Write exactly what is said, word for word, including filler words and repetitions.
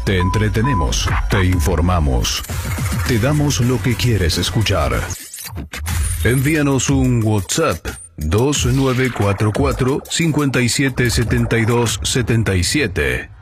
Te entretenemos, te informamos, te damos lo que quieres escuchar. Envíanos un WhatsApp dos nueve cuatro cuatro, cinco siete siete dos siete siete.